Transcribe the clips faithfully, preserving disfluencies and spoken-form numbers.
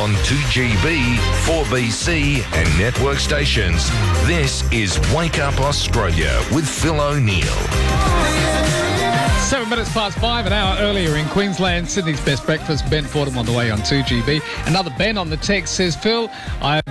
on two G B, four B C and network stations. This is Wake Up Australia with Phil O'Neill. Seven minutes past five, an hour earlier in Queensland. Sydney's Best Breakfast. Ben Fordham on the way on two G B. Another Ben on the text says, Phil, I've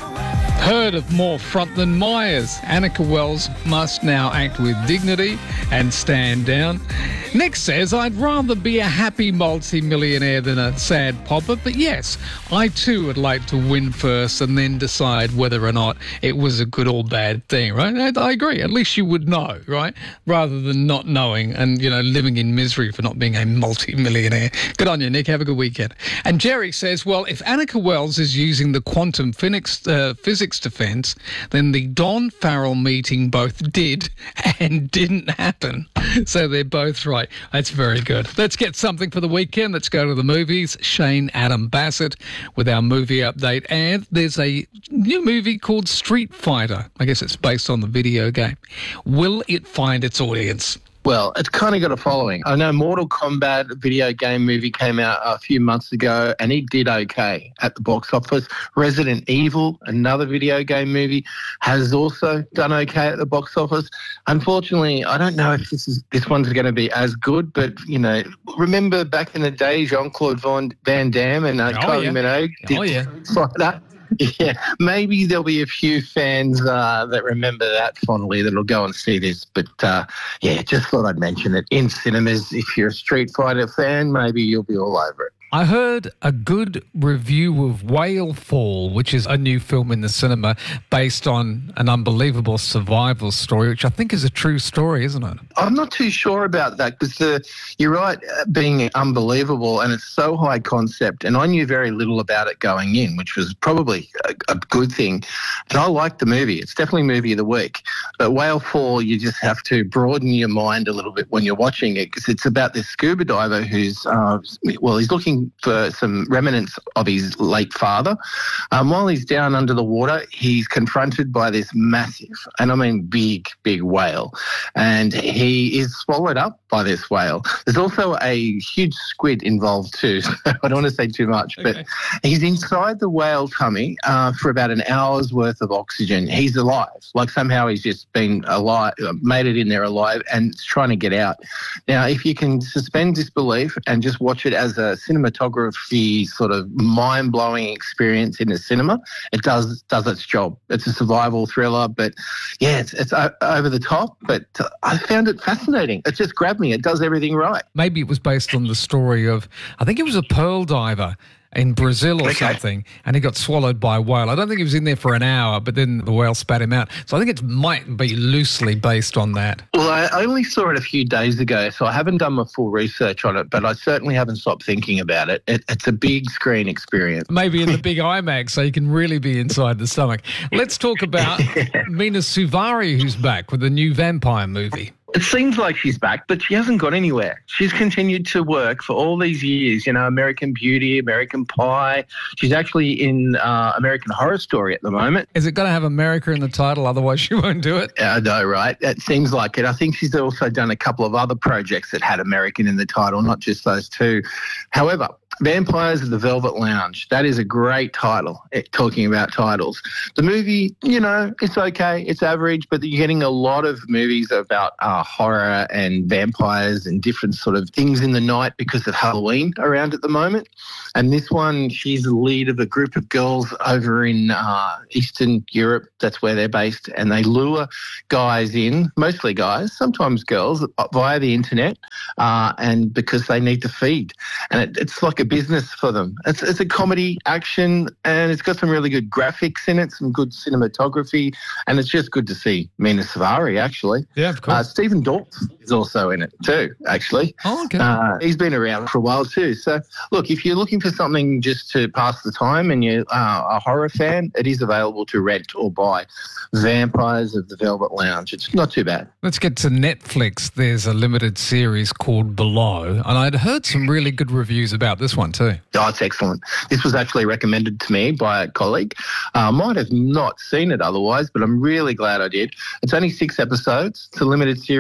heard of more front than Myers. Annika Wells must now act with dignity and stand down. Nick says, I'd rather be a happy multi-millionaire than a sad pauper, but yes, I too would like to win first and then decide whether or not it was a good or bad thing, right? I, I agree. At least you would know, right? Rather than not knowing and, you know, living in misery for not being a multi-millionaire. Good on you, Nick. Have a good weekend. And Jerry says, well, if Annika Wells is using the quantum physics, uh, physics defense, then the Don Farrell meeting both did and didn't happen. So they're both right. That's very good. Let's get something for the weekend. Let's go to the movies. Shane Adam Bassett with our movie update. And there's a new movie called Street Fighter. I guess it's based on the video game. Will it find its audience? Well, it's kind of got a following. I know Mortal Kombat video game movie came out a few months ago and it did okay at the box office. Resident Evil, another video game movie, has also done okay at the box office. Unfortunately, I don't know if this is this one's going to be as good, but, you know, remember back in the day, Jean-Claude Van, Van Damme and uh, oh, Kylie yeah. Minogue did oh, yeah. Street Fighter. Yeah, maybe there'll be a few fans uh, that remember that fondly that'll go and see this. But, uh, yeah, just thought I'd mention it. In cinemas, if you're a Street Fighter fan, maybe you'll be all over it. I heard a good review of Whale Fall, which is a new film in the cinema based on an unbelievable survival story, which I think is a true story, isn't it? I'm not too sure about that because you're right, uh, being unbelievable and it's so high concept. And I knew very little about it going in, which was probably a, a good thing. And I liked the movie. It's definitely movie of the week. But Whale Fall, you just have to broaden your mind a little bit when you're watching it because it's about this scuba diver who's, uh, well, he's looking for some remnants of his late father. Um, while he's down under the water, he's confronted by this massive, and I mean big, big whale, and he is swallowed up by this whale. There's also a huge squid involved too. So I don't want to say too much, but okay. He's inside the whale tummy uh, for about an hour's worth of oxygen. He's alive. Like somehow he's just been alive, made it in there alive and trying to get out. Now, if you can suspend disbelief and just watch it as a cinematography sort of mind-blowing experience in the cinema, it does does its job. It's a survival thriller, but yeah, it's, it's over the top, but I found it fascinating. It just grabbed me. It does everything right. Maybe it was based on the story of, I think it was a pearl diver in Brazil or okay. something, and he got swallowed by a whale. I don't think he was in there for an hour, but then the whale spat him out. So I think it might be loosely based on that. Well, I only saw it a few days ago, so I haven't done my full research on it, but I certainly haven't stopped thinking about it. it it's a big screen experience. Maybe in the big IMAX, so you can really be inside the stomach. Let's talk about Mina Suvari, who's back with a new vampire movie. It seems like she's back, but she hasn't gone anywhere. She's continued to work for all these years, you know, American Beauty, American Pie. She's actually in uh, American Horror Story at the moment. Is it going to have America in the title? Otherwise she won't do it? I know, right? It seems like it. I think she's also done a couple of other projects that had American in the title, not just those two. However, Vampires of the Velvet Lounge. That is a great title, talking about titles. The movie, you know, it's okay. It's average, but you're getting a lot of movies about uh, horror and vampires and different sort of things in the night because of Halloween around at the moment. And this one, she's the lead of a group of girls over in uh, Eastern Europe. That's where they're based. And they lure guys in, mostly guys, sometimes girls, via the internet, uh, and because they need to feed. And it, it's like a business for them. It's, it's a comedy, action, and it's got some really good graphics in it, some good cinematography, and it's just good to see Mina Suvari, actually. Yeah, of course. Uh, Stephen Dorff is also in it too, actually. Oh, okay. Uh, he's been around for a while too. So, look, if you're looking for something just to pass the time and you're uh, a horror fan, it is available to rent or buy. Vampires of the Velvet Lounge. It's not too bad. Let's get to Netflix. There's a limited series called Below, and I'd heard some really good reviews about this one too. Oh, it's excellent. This was actually recommended to me by a colleague. I uh, might have not seen it otherwise, but I'm really glad I did. It's only six episodes. It's a limited series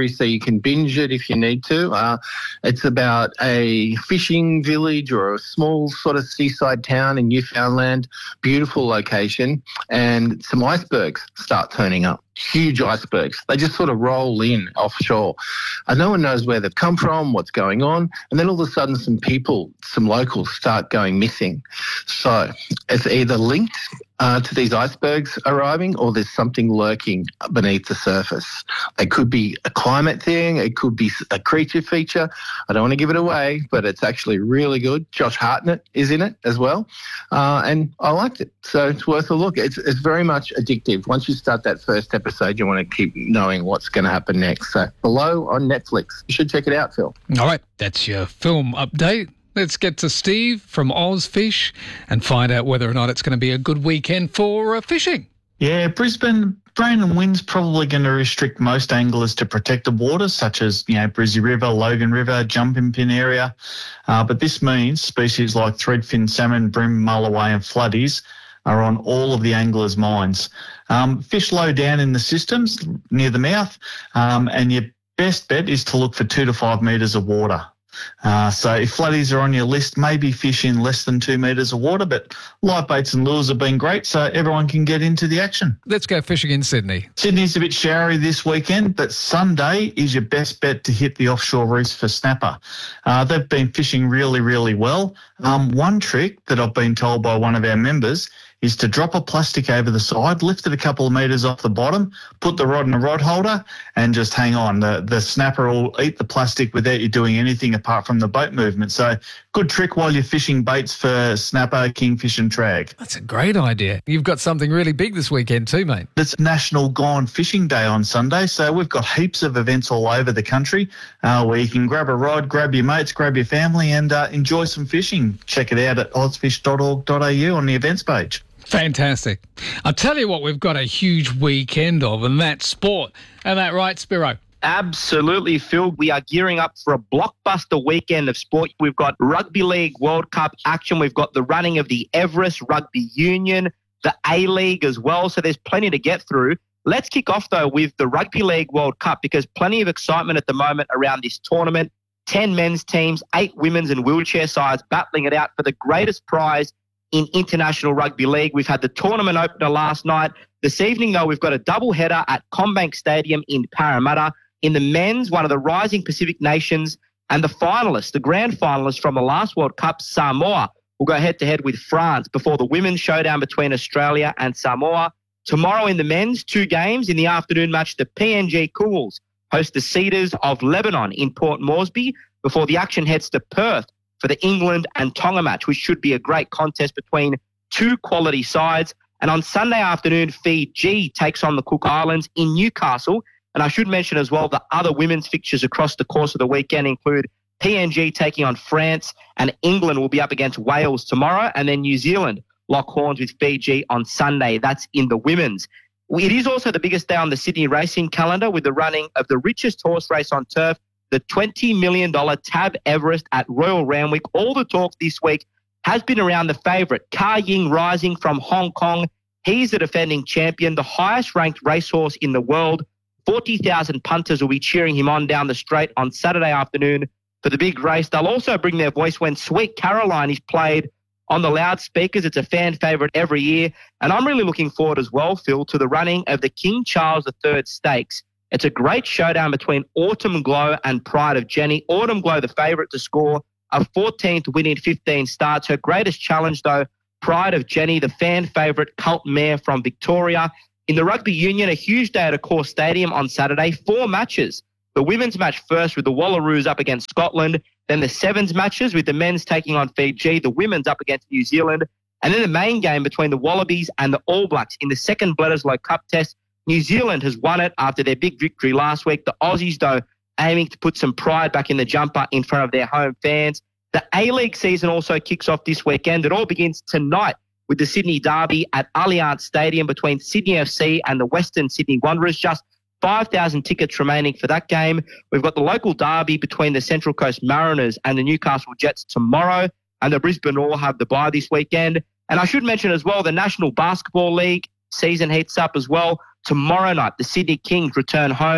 series so you can binge it if you need to. Uh, it's about a fishing village or a small sort of seaside town in Newfoundland, beautiful location, and some icebergs start turning up. Huge icebergs. They just sort of roll in offshore. And no one knows where they've come from, what's going on. And then all of a sudden some people, some locals start going missing. So it's either linked uh, to these icebergs arriving or there's something lurking beneath the surface. It could be a climate thing. It could be a creature feature. I don't want to give it away, but it's actually really good. Josh Hartnett is in it as well. Uh, and I liked it. So it's worth a look. It's, it's very much addictive. Once you start that first episode, episode, you want to keep knowing what's going to happen next. So Below on Netflix. You should check it out, Phil. All right, that's your film update. Let's get to Steve from Ozfish and find out whether or not it's going to be a good weekend for uh, fishing. Yeah, Brisbane, rain and wind's probably going to restrict most anglers to protected waters, such as, you know, Brizzy River, Logan River, Jumping Pin area. Uh, but this means species like threadfin salmon, bream, mulloway and floodies are on all of the anglers' minds. Um, fish low down in the systems near the mouth, um, and your best bet is to look for two to five metres of water. Uh, so if floodies are on your list, maybe fish in less than two metres of water, but live baits and lures have been great, so everyone can get into the action. Let's go fishing in Sydney. Sydney's a bit showery this weekend, but Sunday is your best bet to hit the offshore reefs for snapper. Uh, they've been fishing really, really well. Um, one trick that I've been told by one of our members is to drop a plastic over the side, lift it a couple of metres off the bottom, put the rod in a rod holder, and just hang on. The, the snapper will eat the plastic without you doing anything apart from the boat movement. So good trick while you're fishing baits for snapper, kingfish and trag. That's a great idea. You've got something really big this weekend too, mate. It's National Gone Fishing Day on Sunday, so we've got heaps of events all over the country uh, where you can grab a rod, grab your mates, grab your family and uh, enjoy some fishing. Check it out at ozfish dot org dot a u on the events page. Fantastic. I'll tell you what we've got a huge weekend of, and that's sport. Isn't that right, Spiro? Absolutely, Phil. We are gearing up for a blockbuster weekend of sport. We've got Rugby League World Cup action. We've got the running of the Everest Rugby Union, the A-League as well. So there's plenty to get through. Let's kick off, though, with the Rugby League World Cup because plenty of excitement at the moment around this tournament. Ten men's teams, eight women's and wheelchair sides battling it out for the greatest prize in International Rugby League. We've had the tournament opener last night. This evening, though, we've got a double header at CommBank Stadium in Parramatta. In the men's, one of the rising Pacific nations, and the finalists, the grand finalists from the last World Cup, Samoa, will go head-to-head with France before the women's showdown between Australia and Samoa. Tomorrow in the men's, two games. In the afternoon match, the P N G Kugels host the Cedars of Lebanon in Port Moresby before the action heads to Perth for the England and Tonga match, which should be a great contest between two quality sides. And on Sunday afternoon, Fiji takes on the Cook Islands in Newcastle. And I should mention as well the other women's fixtures across the course of the weekend include P N G taking on France, and England will be up against Wales tomorrow, and then New Zealand lock horns with Fiji on Sunday. That's in the women's. It is also the biggest day on the Sydney racing calendar with the running of the richest horse race on turf, the twenty million dollars Tab Everest at Royal Randwick. All the talk this week has been around the favourite, Ka Ying Rising from Hong Kong. He's the defending champion, the highest-ranked racehorse in the world. forty thousand punters will be cheering him on down the straight on Saturday afternoon for the big race. They'll also bring their voice when Sweet Caroline is played on the loudspeakers. It's a fan favourite every year. And I'm really looking forward as well, Phil, to the running of the King Charles the Third Stakes. It's a great showdown between Autumn Glow and Pride of Jenny. Autumn Glow, the favourite to score a fourteenth win in fifteen starts. Her greatest challenge, though, Pride of Jenny, the fan favourite cult mare from Victoria. In the Rugby Union, a huge day at Accor Stadium on Saturday. Four matches. The women's match first with the Wallaroos up against Scotland. Then the sevens matches with the men's taking on Fiji. The women's up against New Zealand. And then the main game between the Wallabies and the All Blacks in the second Bledisloe Cup test. New Zealand has won it after their big victory last week. The Aussies, though, aiming to put some pride back in the jumper in front of their home fans. The A-League season also kicks off this weekend. It all begins tonight with the Sydney Derby at Allianz Stadium between Sydney F C and the Western Sydney Wanderers. Just five thousand tickets remaining for that game. We've got the local derby between the Central Coast Mariners and the Newcastle Jets tomorrow, and the Brisbane Roar have the bye this weekend. And I should mention as well, the National Basketball League season heats up as well. Tomorrow night, the Sydney Kings return home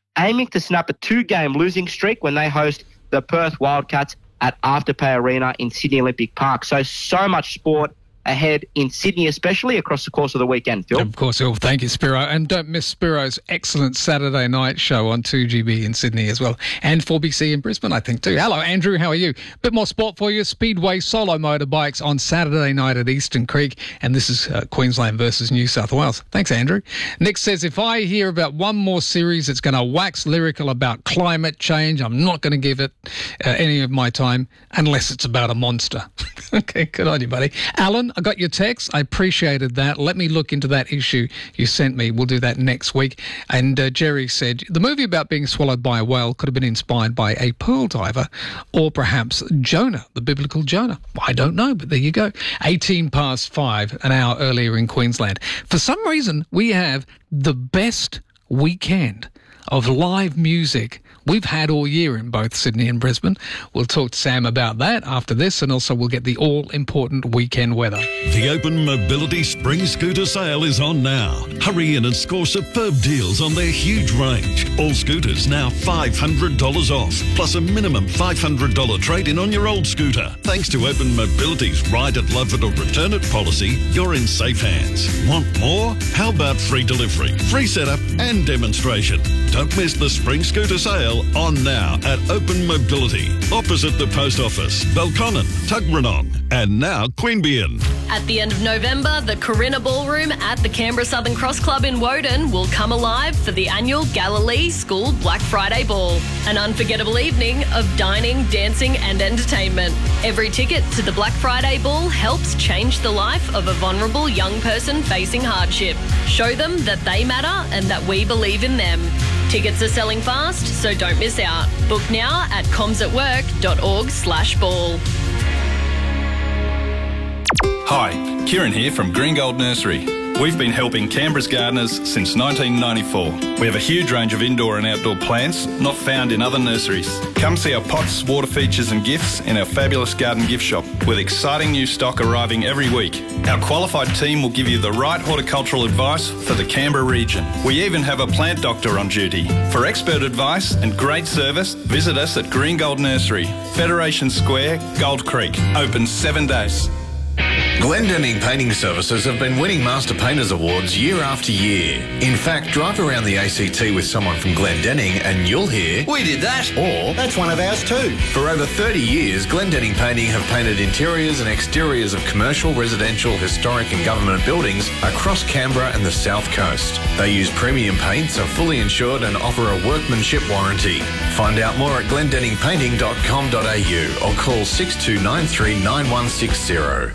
aiming to snap a two-game losing streak when they host the Perth Wildcats at Afterpay Arena in Sydney Olympic Park. So, so much sport ahead in Sydney, especially across the course of the weekend, Phil. Of course, Phil. Thank you, Spiro. And don't miss Spiro's excellent Saturday night show on two G B in Sydney as well. And four B C in Brisbane, I think, too. Hello, Andrew. How are you? Bit more sport for you. Speedway solo motorbikes on Saturday night at Eastern Creek. And this is uh, Queensland versus New South Wales. Thanks, Andrew. Nick says, if I hear about one more series that's going to wax lyrical about climate change, I'm not going to give it uh, any of my time unless it's about a monster. Okay, good on you, buddy. Alan, I got your text. I appreciated that. Let me look into that issue you sent me. We'll do that next week. And uh, Jerry said, the movie about being swallowed by a whale could have been inspired by a pearl diver or perhaps Jonah, the biblical Jonah. I don't know, but there you go. eighteen past five, an hour earlier in Queensland. For some reason, we have the best weekend of live music we've had all year in both Sydney and Brisbane. We'll talk to Sam about that after this, and also we'll get the all-important weekend weather. The Open Mobility Spring Scooter Sale is on now. Hurry in and score superb deals on their huge range. All scooters now five hundred dollars off, plus a minimum five hundred dollars trade-in on your old scooter. Thanks to Open Mobility's Ride It, Love It or Return It policy, you're in safe hands. Want more? How about free delivery, free setup and demonstration? Don't miss the Spring Scooter Sale on now at Open Mobility, opposite the Post Office, Belconnen, Tuggeranong, and now Queanbeyan. At the end of November, the Corinna Ballroom at the Canberra Southern Cross Club in Woden will come alive for the annual Galilee School Black Friday Ball, an unforgettable evening of dining, dancing and entertainment. Every ticket to the Black Friday Ball helps change the life of a vulnerable young person facing hardship. Show them that they matter and that we believe in them. Tickets are selling fast, so don't miss out. Book now at comsatwork.org slash ball. Hi, Kieran here from Green Gold Nursery. We've been helping Canberra's gardeners since nineteen ninety-four. We have a huge range of indoor and outdoor plants not found in other nurseries. Come see our pots, water features and gifts in our fabulous garden gift shop with exciting new stock arriving every week. Our qualified team will give you the right horticultural advice for the Canberra region. We even have a plant doctor on duty. For expert advice and great service, visit us at Green Gold Nursery, Federation Square, Gold Creek. Open seven days. Glendenning Painting Services have been winning Master Painters Awards year after year. In fact, drive around the A C T with someone from Glendenning and you'll hear, "We did that," or "That's one of ours too." For over thirty years, Glendenning Painting have painted interiors and exteriors of commercial, residential, historic and government buildings across Canberra and the South Coast. They use premium paints, are fully insured and offer a workmanship warranty. Find out more at glendenning painting dot com dot a u or call six two nine three nine one six zero.